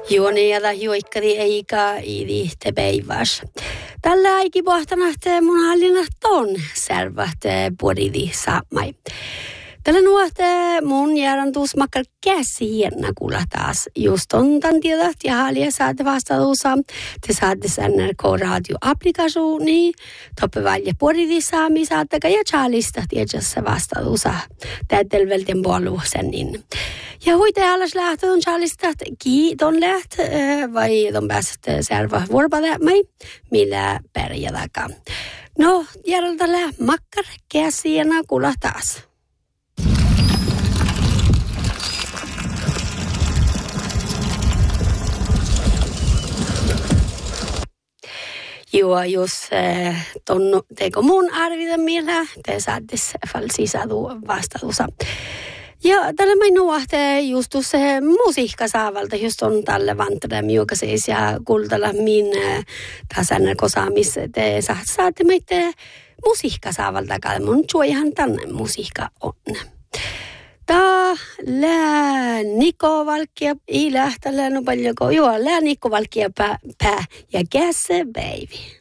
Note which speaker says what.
Speaker 1: Juoniada juikkari eikä iidihte päiväs. Tällä aikin pohtanahte mun hallinnat on servahte puolidi saamai. Tällä nuohte mun järjantuus makkar käsienä kuulla taas. Just on tämän tiedät ja halja saatte vastatuusa. Te saatte NRK radio-applikasuuni. Toppe välje puolidi saami saatteka ja chalista tiedässä vastatuusa. Täytyy välten puolue senin. Ja huite alas lähtön chalista kiiton läht vai ton päästä serva vuoropalemai millä pärjätäkään. No, järjeltällä makkar käsienä kuulla taas. Joo, jos teko mun arvita mielä, te saatte falsisadu vastatusa. Ja tällä mä nuohte just se musiikka saavalta, just on tälle vantada miuka siis ja kultalla min tasan kosaamis te saatte meitä musiikka saavalta, mun ihan tänne musiikka on. Tää lää Niko Valkia ei lähtellä no paljonko. Joo, lää Niko Valkia pää ja käse baby.